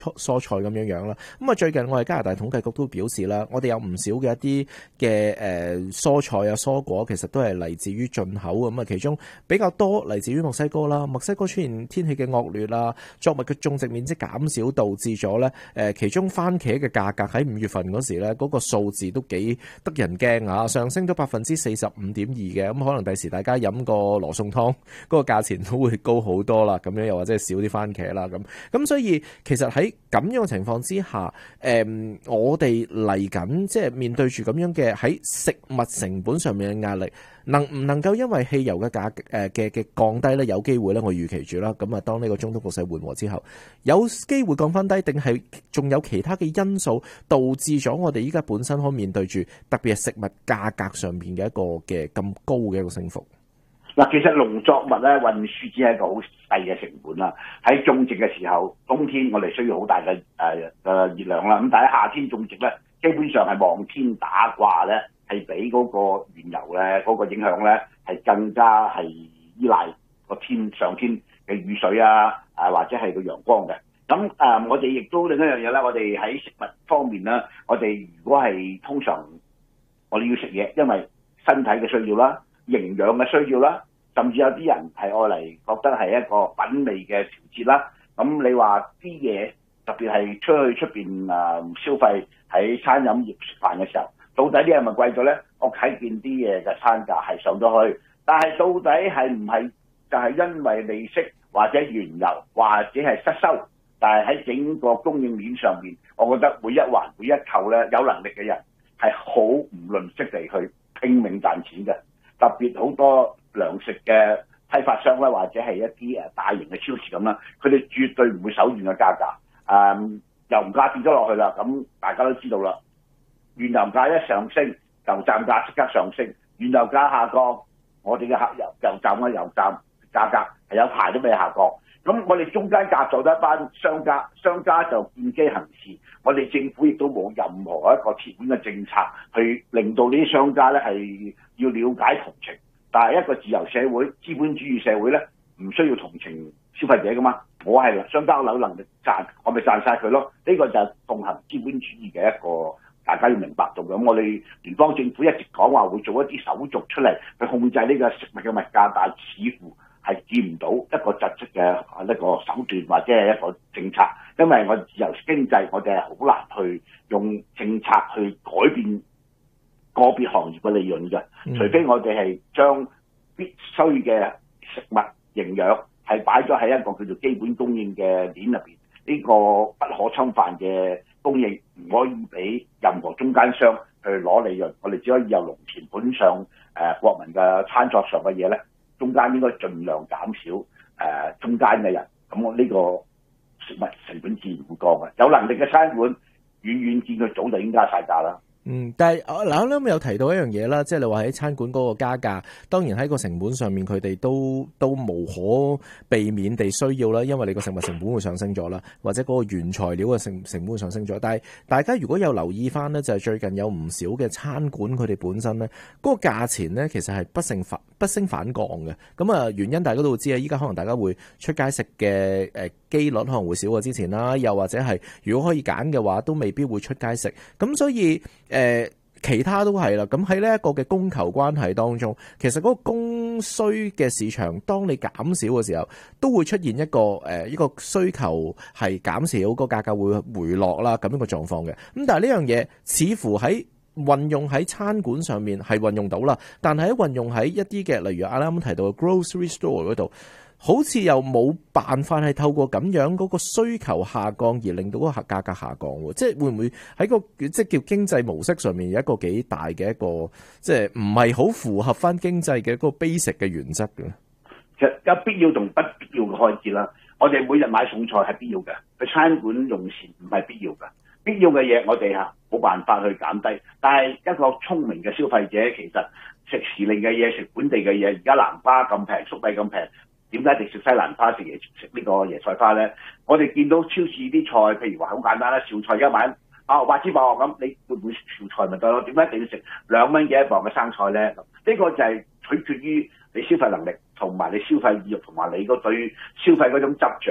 蔬菜咁樣啦。咁啊，最近我哋加拿大統計局都表示啦，我哋有唔少嘅一啲嘅蔬菜啊、蔬果，其實都係嚟自於進口咁啊。其中比較多嚟自於墨西哥啦，墨西哥出現天氣嘅惡劣啦，作物嘅種植面積減少，導致咗咧其中番茄嘅價格喺5月份嗰時咧嗰個數字都幾得人驚啊，上升咗45.2%嘅。咁可能第時大家飲個羅宋湯嗰個價錢都會高好多啦，咁樣又或者係少啲番茄啦咁所以其實喺咁樣嘅情況之下，我哋嚟緊即係面對住咁樣嘅喺食物成本上面嘅壓力，能唔能夠因為汽油嘅價嘅降低咧？有機會咧，我預期住啦。咁啊，當呢個中東局勢緩和之後，有機會降翻低，定係仲有其他嘅因素導致咗我哋依家本身可面對住特別係食物價格上面嘅一個嘅咁高嘅一個升幅？ 嗱，其實農作物咧運輸只係一個好細嘅成本啦。喺種植嘅時候，冬天我哋需要好大嘅熱量啦。咁但係夏天種植咧，基本上係望天打卦咧，係比嗰個原油咧嗰個影響咧係更加係依賴個上天嘅雨水啊，或者係個陽光嘅。咁我哋亦都另一樣嘢咧，我哋喺食物方面咧，我哋如果係通常我哋要食嘢，因為身體嘅需要啦。營養嘅需要啦，甚至有啲人係愛嚟覺得係一個品味嘅調節啦。咁你話啲嘢特別係出邊消費喺餐飲業食飯嘅時候，到底啲係咪貴咗咧？我睇見啲嘢嘅餐價係上咗去，但係到底係唔係就係因為利息或者原油或者係失收？但係喺整個供應鏈上面，我覺得每一環每一扣咧，有能力嘅人係好唔吝嗇地去拼命賺錢嘅。特別好多糧食嘅批發商啦，或者係一啲大型嘅超市咁啦，佢哋絕對唔會手軟嘅價格。油價跌咗落去啦，咁大家都知道啦。原油價一上升，油站價即刻上升；原油價下降，我哋嘅油站價格係有排都未下降。咁我哋中間隔咗一班商家就見機行事。我哋政府亦都冇任何一個鐵腕嘅政策去令到呢啲商家咧係要了解同情。但係一個自由社會、資本主義社會咧，唔需要同情消費者噶嘛。我係商家有能力賺，我咪賺晒佢咯。呢個就係奉行資本主義嘅一個，大家要明白到。咁我哋聯邦政府一直講話會做一啲手續出嚟去控制呢個食物嘅物價，但係似乎係見唔到一個實質嘅一個手段或者係一個政策，因為我自由經濟，我哋係好難去用政策去改變個別行業嘅利潤嘅，除非我哋係將必須嘅食物營養係擺咗喺一個叫做基本供應嘅鏈入邊，呢個不可侵犯嘅供應唔可以俾任何中間商去攞利潤，我哋只可以由農田本上國民嘅餐桌上嘅嘢咧。中間應該盡量減少中間嘅人，咁我呢個食物成本自然會降嘅。有能力嘅餐館，遠見佢早就已經加晒價啦。 但係嗱，啱啱有提到一樣嘢啦，即係你話喺餐館嗰個加價，當然喺個成本上面佢哋都無可避免地需要啦，因為你個食物成本會上升咗啦，或者嗰個原材料嘅成本會上升咗。但係大家如果有留意翻呢，就係最近有唔少嘅餐館佢哋本身呢嗰個價錢呢，其實係不升反降嘅。咁啊，原因大家都會知啊，依家可能大家會出街食嘅機率可能會少過之前啦，又或者係如果可以揀嘅話，都未必會出街食。咁所以其他都係啦，咁喺呢一個嘅供求關係當中，其實嗰個供需嘅市場，當你減少嘅時候，都會出現一個需求係減少，個價格會回落啦，咁樣嘅狀況嘅。咁但係呢樣嘢似乎喺運用喺餐館上面係運用到啦，但係喺運用喺一啲嘅，例如啱啱提到嘅 grocery store 嗰度，好似又冇辦法係透過咁樣嗰個需求下降而令到嗰個價格下降喎，即係會唔會喺個即係叫經濟模式上面有一個幾大嘅一個即係唔係好符合翻經濟嘅嗰個 basic 嘅原則嘅？ 其實有必要同不必要嘅開支啦。我哋每日買餸菜係必要嘅，去餐館用膳唔係必要嘅。必要嘅嘢我哋冇辦法去減低，但係一個聰明嘅消費者其實食時令嘅嘢、食本地嘅嘢，而家南瓜咁平、粟米咁平。點解一定食西蘭花食呢個椰菜花咧？我哋見到超市啲菜，譬如話好簡單啦，紹菜而家買八支磅咁，你會唔會紹菜咪得咯？點解一定要食2蚊嘅1磅嘅生菜咧？呢個就係取決於你消費能力同埋你消費意欲同埋你對消費嗰種執着啦。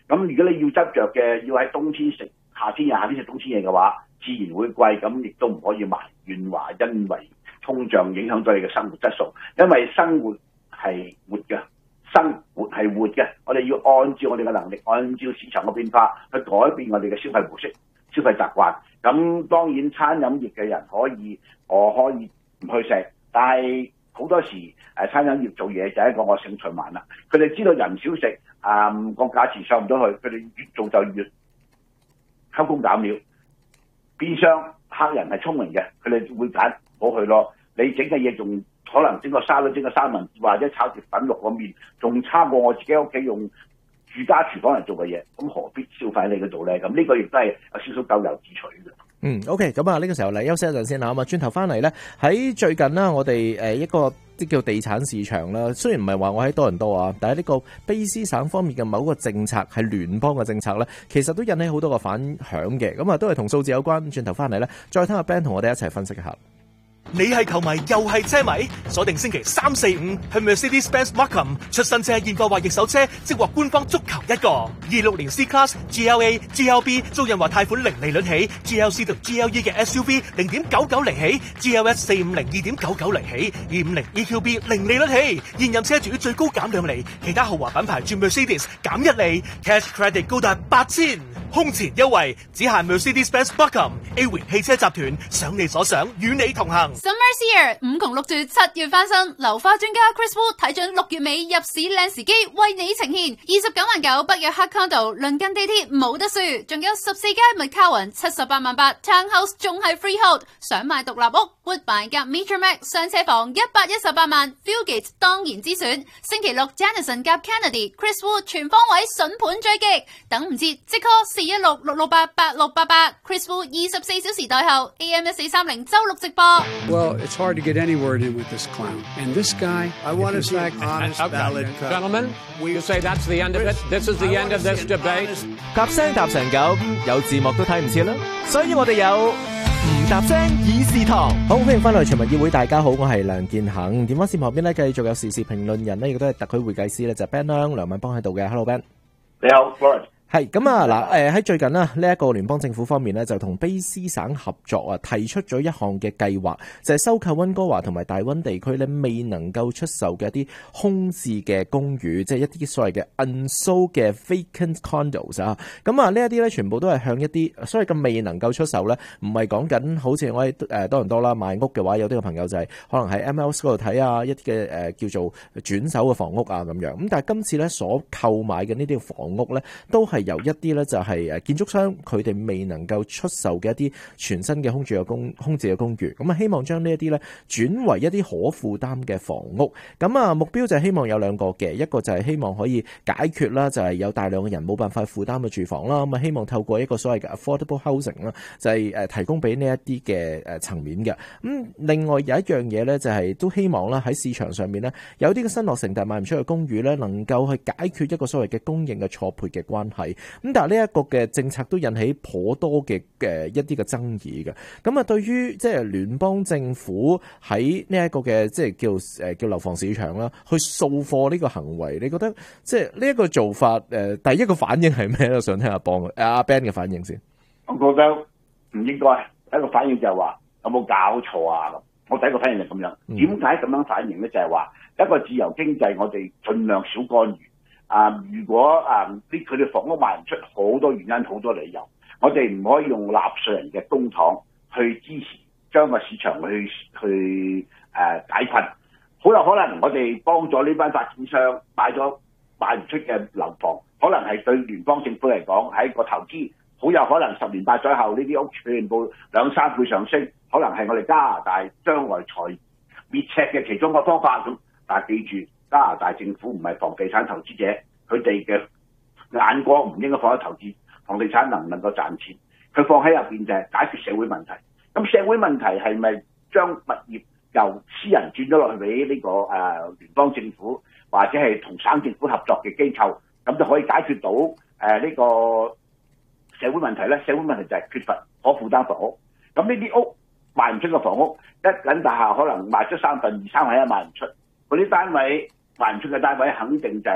咁如果你要執着嘅，要喺冬天食夏天嘢，夏天食冬天嘢嘅話，自然會貴。咁亦都唔可以埋怨話因為通脹影響咗你嘅生活質素，因為生活係活嘅，生活係活嘅。我哋要按照我哋嘅能力，按照市場嘅變化去改變我哋嘅消費模式、消費習慣。咁當然餐飲業嘅人我可以唔去食，但係好多時餐飲業做嘢就係一個惡性循環啦。佢哋知道人少食，個價錢上唔到去，佢哋越做就越偷工減料。變相客人係聰明嘅，佢哋會揀好去咯。你整嘅嘢仲可能整個沙律、整個三文治或者炒條粉肉個麵，仲差過我自己屋企用住家廚房嚟做嘅嘢，咁何必消費喺你嗰度咧？咁呢個亦都係有少少咎由自取嘅。 OK， 咁啊，呢個時候嚟休息一陣先啦。咁啊，轉頭翻嚟咧，喺最近啦，我哋一個即叫地產市場啦。雖然唔係話我喺多倫多啊，但係呢個卑斯省方面嘅某個政策係聯邦嘅政策咧，其實都引起好多個反響嘅。咁啊，都係同數字有關。轉頭翻嚟咧，再聽阿 Ben 同我哋一齊分析一下。 你係球迷又係車迷，鎖定星期3、4、5去 Mercedes-Benz Markham 出新車現貨或易手車，即獲官方足球一個。26年 C-Class、GLA、GLB 租賃或貸款零利率起 ，GLC 同 GLE 嘅 SUV 0.99厘起 ，GLS 450 2.99厘起，250 EQB 零利率起。現任車主最高減2厘，其他豪華品牌轉 Mercedes 減1厘 ，Cash Credit 高達8000，空前優惠，只限 Mercedes-Benz Markham。A 榮汽車集團想你所想，與你同行。 Summer's here， 5窮6絕7月翻身，流花專家 Chris Wu 睇準6月尾入市靚時機，為你呈現29.9萬北約黑 condo， 鄰近地鐵冇得輸，仲有14間 McCowan 78.8萬，Townhouse 仲係 freehold， 想買獨立屋 Woodbine 夾 Metro Max 上車房118萬 ，Fieldgate 當然之選。星期六 Janison 夾 Kennedy Chris Wu 全方位筍盤追擊，等唔切即 call 416-668-8688 Chris Wu 24小時代後 AM 1430周六直播。 Well, it's hard to get any word in with this clown. And this guy, I want to say honest, valid cut. Gentlemen, you say that's the end of it? This is the end of this debate? 夾聲搭成咁，有字幕都睇唔切啦，所以我哋有唔搭聲議事堂。好，歡迎翻嚟全民議會，大家好，我係梁健恒。電話線旁邊咧，繼續有時事評論人咧，亦都係特許會計師咧，就係 Ben 梁敏邦喺度嘅。Hello Ben， 你好 Florence。 係咁啊！嗱，喺最近啦，呢一個聯邦政府方面咧，就同卑斯省合作啊，提出咗一項嘅計劃，就係收購溫哥華同埋大溫地區咧未能夠出售嘅一啲空置嘅公寓，即係一啲所謂嘅 unsold 嘅 vacant condos 啊。咁啊，呢一啲咧全部都係向一啲所謂嘅未能夠出售咧，唔係講緊好似我喺多倫多啦買屋嘅話，有啲嘅朋友就係可能喺 MLS 嗰度睇啊，一啲嘅叫做轉手嘅房屋啊咁樣。咁但係今次咧所購買嘅呢啲房屋咧，都係由一啲咧就係建築商佢哋未能夠出售嘅一啲全新嘅空置嘅公寓，咁啊希望將呢一啲咧轉為一啲可負擔嘅房屋。咁啊目標就係希望有兩個嘅，一個就係希望可以解決啦，就係有大量嘅人冇辦法負擔嘅住房啦。咁啊希望透過一個所謂嘅 affordable housing 啦，就係提供俾呢一啲嘅層面嘅。咁另外有一樣嘢咧，就係都希望啦喺市場上面咧有啲嘅新落成但賣唔出嘅公寓咧，能夠去解決一個所謂嘅供應嘅錯配嘅關係。咁但係呢一個嘅政策都引起頗多嘅一啲嘅爭議嘅。咁啊，對於即係聯邦政府喺呢一個嘅即係叫樓房市場啦，去掃貨呢個行為，你覺得即係呢一個做法第一個反應係咩咧？想聽阿Ben 嘅反應先。 我覺得唔應該。第一個反應就係話有冇搞錯啊？我第一個反應就咁樣。點解咁樣反應咧？就係話一個自由經濟，我哋盡量少干預。如果佢哋房屋賣唔出，好多原因好多理由，我哋唔可以用納稅人嘅公帑去支持將個市場去解困。好有可能我哋幫咗呢班發展商買唔出嘅樓房，可能係對聯邦政府嚟講係一個投資，好有可能10年8載後呢啲屋全部2、3倍上升，可能係我哋加拿大將來財滅赤嘅其中一個方法咁。但係記住，加拿大政府唔係房地產投資者，佢哋嘅眼光唔應該放喺投資房地產能唔能夠賺錢，佢放喺入邊就係解決社會問題。咁社會問題係咪將物業由私人轉咗落去俾呢個聯邦政府，或者係同省政府合作嘅機構，咁就可以解決到呢個社會問題咧？社會問題就係缺乏可負擔房屋。咁呢啲屋賣唔出嘅房屋，一緊大廈可能賣出2/3，3/1賣唔出。嗰啲單位賣唔出嘅單位，肯定就係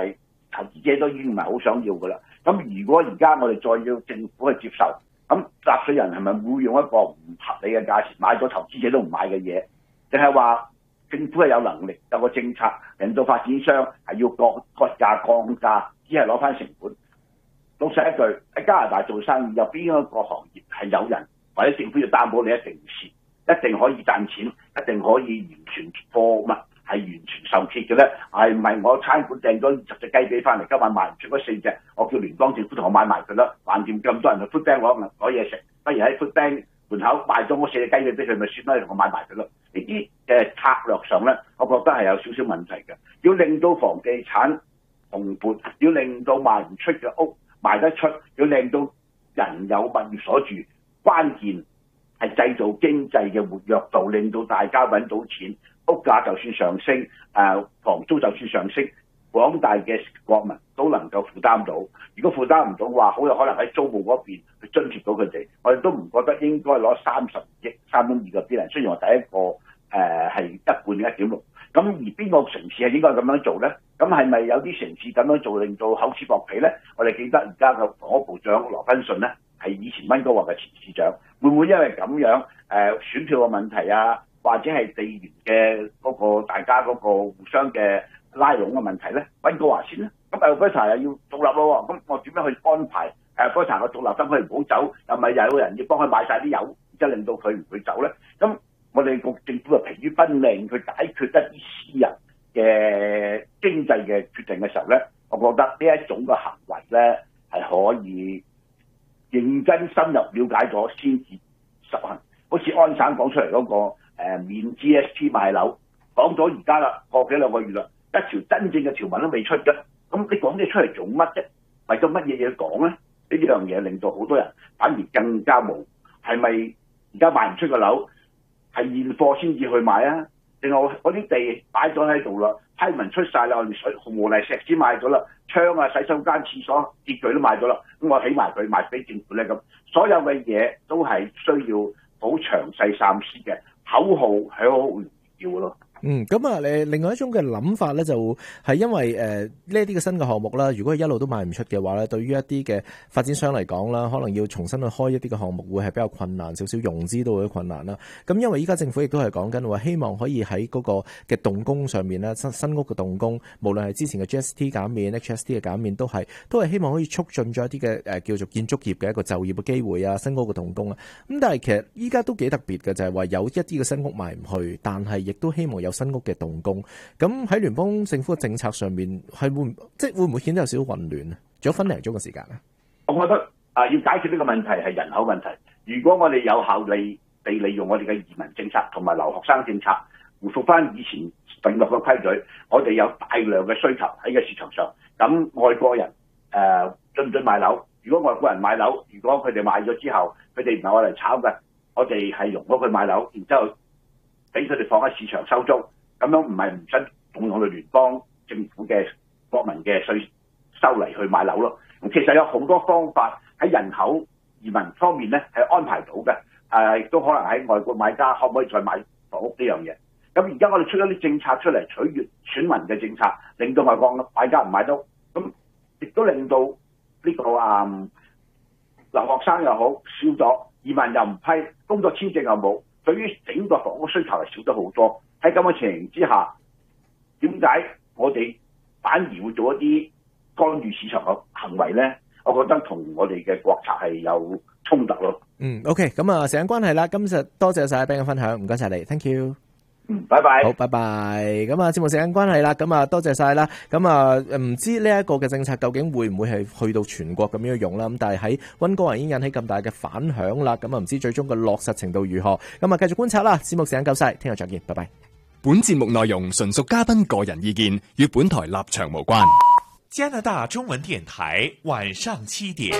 投資者都已經唔係好想要噶啦。咁如果而家我哋再要政府去接受，咁納稅人係咪會用一個唔合理嘅價錢買咗投資者都唔買嘅嘢？定係話政府係有能力有個政策令到發展商係要割價降價，只係攞翻成本？老實一句，喺加拿大做生意有邊一個行業係有人或者政府要擔保你一定唔蝕，一定可以賺錢，一定可以完全貨物係完全受揭嘅咧？係唔係我餐館訂咗20隻雞髀翻嚟，今晚賣唔出嗰4隻，我叫聯邦政府同我買埋佢啦，橫掂咁多人去 food bank 攞嘢食，不如喺 food bank 門口賣咗嗰4隻雞髀俾佢，咪算啦，同我買埋佢咯。呢啲嘅策略上咧，我覺得係有少少問題嘅。要令到房地產蓬勃，要令到賣唔出嘅屋賣得出，要令到人有物業所住，關鍵係製造經濟嘅活躍度，令到大家揾到錢，屋價就算上升，房租就算上升，廣大嘅國民都能夠負擔到。如果負擔唔到嘅話，好有可能喺租務嗰邊去津貼到佢哋。我哋都唔覺得應該攞32億3.2個 billion，雖然我第一個係一半1.6。咁而邊個城市係應該咁樣做咧？咁係咪有啲城市咁樣做令到口齒薄皮咧？我哋記得而家嘅房屋部長羅根遜咧係以前溫哥華嘅前市長，會唔會因為咁樣選票嘅問題啊，或者係地緣嘅嗰個大家嗰個互相嘅拉攏嘅問題咧？溫哥華先咧，咁Alberta又要獨立咯，咁我點樣去安排Alberta嘅獨立，等佢唔好走，又咪又有人要幫佢買晒啲油，即係令到佢唔會走咧？咁我哋個政府就疲於奔命去解決一啲私人嘅經濟嘅決定嘅時候咧，我覺得呢一種嘅行為咧係可以認真深入了解咗先至實行。好似安省講出嚟嗰個免 GST 買樓，講咗而家啦，個幾兩個月啦，一條真正嘅條文都未出嘅，咁你講啲出嚟做乜啫？為咗乜嘢嘢講咧？呢樣嘢令到好多人反而更加冇，係咪而家賣唔出個樓？係現貨先至去買啊？定係嗰啲地擺咗喺度啦，批文出晒啦，我哋水紅毛泥石屎買咗啦，窗啊、洗手間、廁所潔具都買咗啦，咁我起埋佢賣俾政府咧，咁所有嘅嘢都係需要好詳細三思嘅，口號係好容易叫咯。 咁啊，另外一種嘅諗法咧，就係因為呢一啲嘅新嘅項目啦，如果一路都賣唔出嘅話咧，對於一啲嘅發展商嚟講啦，可能要重新去開一啲嘅項目會係比較困難，少少融資都會困難啦。咁因為依家政府亦都係講緊話，希望可以喺嗰個嘅動工上面咧，新屋嘅動工，無論係之前嘅 GST 減免、HST 嘅減免，都係希望可以促進咗一啲嘅叫做建築業嘅一個就業嘅機會啊，新屋嘅動工啊。咁但係其實依家都幾特別嘅，就係話有一啲嘅新屋賣唔去，但係亦都希望有新屋嘅動工，咁喺聯邦政府嘅政策上面係會唔會顯得有少少混亂啊？仲有分零鐘嘅時間啊！ 我覺得要解決呢個問題係人口問題。如果我哋有效地利用我哋嘅移民政策同埋留學生政策，回復翻以前定落嘅規矩，我哋有大量嘅需求喺個市場上。咁外國人準唔準買樓？如果外國人買樓，如果佢哋買咗之後，佢哋唔係我嚟炒嘅，我哋係容許佢買樓，然之後俾佢哋放喺市場收租。咁樣唔係唔使動用我哋聯邦政府嘅國民嘅稅收嚟去買樓咯。咁其實有好多方法喺人口移民方面咧係安排到嘅，亦都可能喺外國買家可唔可以再買房屋呢樣嘢。咁而家我哋出咗啲政策出嚟取悅選民嘅政策，令到外國買家唔買到，咁亦都令到呢個留學生又好少咗，移民又唔批，工作簽證又冇，對於整個房屋需求係少咗好多。喺咁嘅情形之下，點解我哋反而會做一啲干預市場嘅行為咧？我覺得同我哋嘅國策係有衝突咯。 OK， 咁啊，時間關係啦，今日多謝晒 Ben 嘅分享，唔該晒你 ，thank you。 拜拜。 好，拜拜。咁啊，節目時間關係啦，咁啊，多謝晒啦。咁啊，唔知呢一個嘅政策究竟會唔會係去到全國咁樣用啦？咁但係喺溫哥華已經引起咁大嘅反響啦。咁啊，唔知最終嘅落實程度如何？咁啊，繼續觀察啦。節目時間夠晒，聽日再見，拜拜。 本節目內容純屬嘉賓個人意見，與本台立場無關。 加拿大中文電台晚上7點，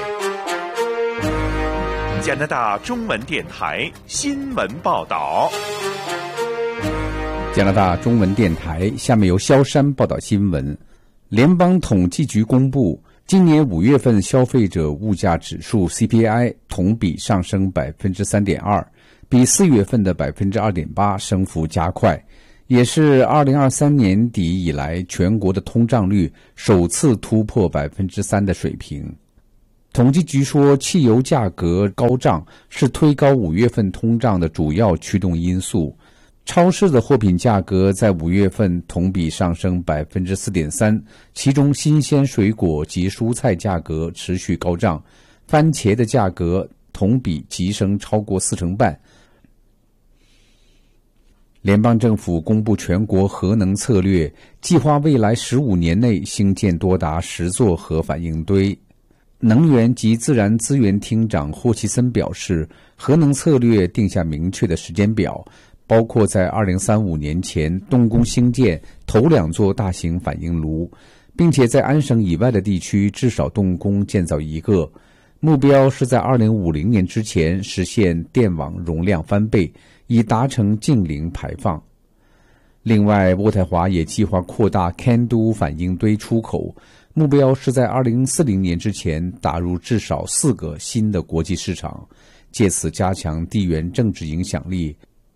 加拿大中文電台新聞報道。 加拿大中文電台下面由蕭山報道新聞。聯邦統計局公布，今年5月份消費者物價指數 CPI 同比上升 3.2%， 比4月份的 2.8% 升幅加快。 也是2023年底以来全国的通胀率首次突破 3% 的水平。统计局说，汽油价格高涨是推高5月份通胀的主要驱动因素。超市的货品价格在5月份同比上升 4.3%， 其中新鲜水果及蔬菜价格持续高涨，番茄的价格同比急升超过4成半。联邦政府公布全国核能策略，计划未来15年内兴建多达10座核反应堆。能源及自然资源厅长霍奇森表示，核能策略定下明确的时间表，包括在2035年前动工兴建头2座大型反应炉，并且在安省以外的地区至少动工建造1个。目标是在2050年之前实现电网容量翻倍，以达成净零排放。另外，渥太华也计划扩大 CANDU 反应堆出口，目标是在2040年之前打入至少4个新的国际市场，借此加强地缘政治影响力。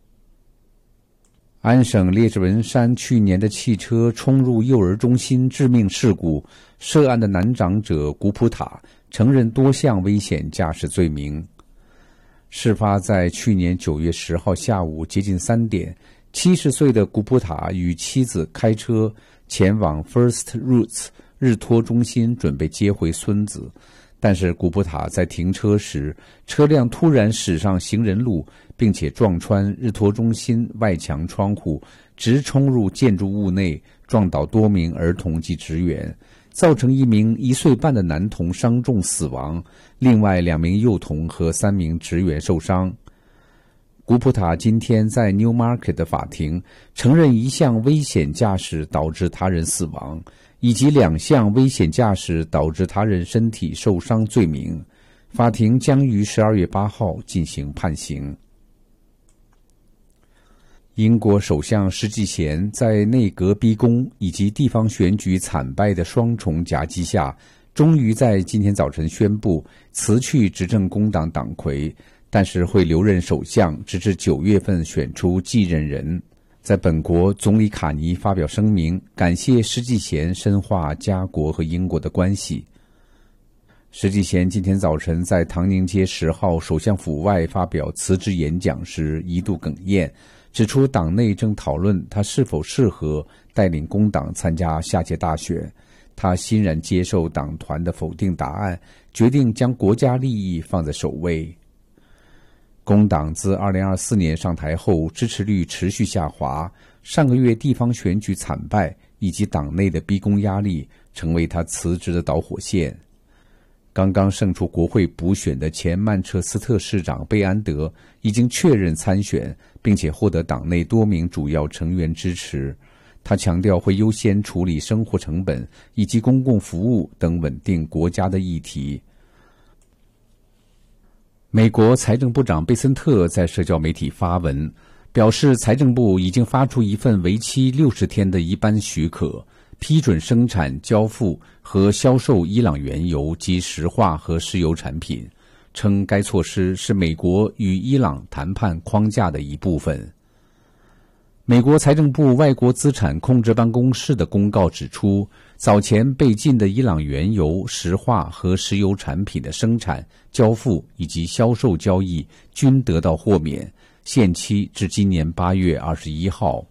安省列治文山去年的汽车冲入幼儿中心致命事故，涉案的男长者古普塔承认多项危险驾驶罪名。事发在去年9月10号下午接近3点，70岁的古普塔与妻子开车前往 First Roots 日托中心准备接回孙子，但是古普塔在停车时，车辆突然驶上行人路，并且撞穿日托中心外墙窗户，直冲入建筑物内，撞倒多名儿童及职员，造成1名1岁半的男童伤重死亡，另外2名幼童和3名职员受伤。古普塔今天在 Newmarket 的法庭承认1项危险驾驶导致他人死亡，以及2项危险驾驶导致他人身体受伤罪名。法庭将于12月8号进行判刑。英国首相施纪贤在内阁逼宫以及地方选举惨败的双重夹击下，终于在今天早晨宣布辞去执政工党党魁，但是会留任首相，直至9月份选出继任人。在本国，总理卡尼发表声明，感谢施纪贤深化家国和英国的关系。施纪贤今天早晨在唐宁街10号首相府外发表辞职演讲时一度哽咽，指出党内正讨论他是否适合带领工党参加下届大选。他欣然接受党团的否定答案，决定将国家利益放在首位。工党自2024年上台后，支持率持续下滑，上个月地方选举惨败以及党内的逼宫压力成为他辞职的导火线。刚刚胜出国会补选的前曼彻斯特市长贝安德已经确认参选，并且获得党内多名主要成员支持。他强调会优先处理生活成本以及公共服务等稳定国家的议题。美国财政部长贝森特在社交媒体发文，表示财政部已经发出一份为期60天的一般许可，批准生产、交付和销售伊朗原油及石化和石油产品，称该措施是美国与伊朗谈判框架的一部分。美国财政部外国资产控制办公室的公告指出，早前被禁的伊朗原油、石化和石油产品的生产、交付以及销售交易均得到豁免，限期至今年8月21号。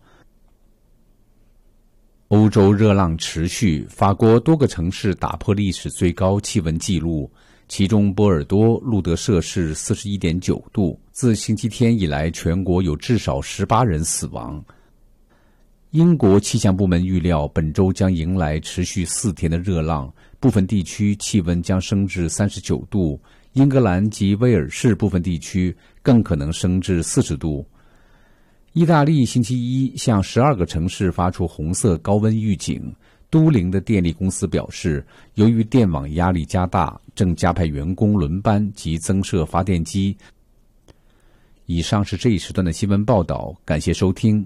欧洲热浪持续，法国多个城市打破历史最高气温纪录，其中波尔多录得摄氏 41.9 度。自星期天以来，全国有至少18人死亡。英国气象部门预料，本周将迎来持续4天的热浪，部分地区气温将升至39度，英格兰及威尔士部分地区更可能升至40度。意大利星期一向12个城市发出红色高温预警。都灵的电力公司表示，由于电网压力加大，正加派员工轮班及增设发电机。以上是这一时段的新闻报道，感谢收听。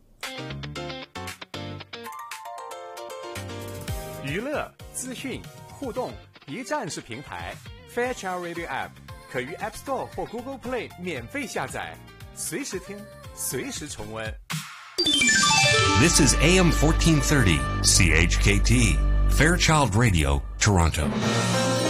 娱乐、资讯、互动，一站式平台。Fairchild Radio App 可于 App Store 或 Google Play 免费下载，随时听，随时重温。 This is AM 1430, CHKT, Fairchild Radio, Toronto.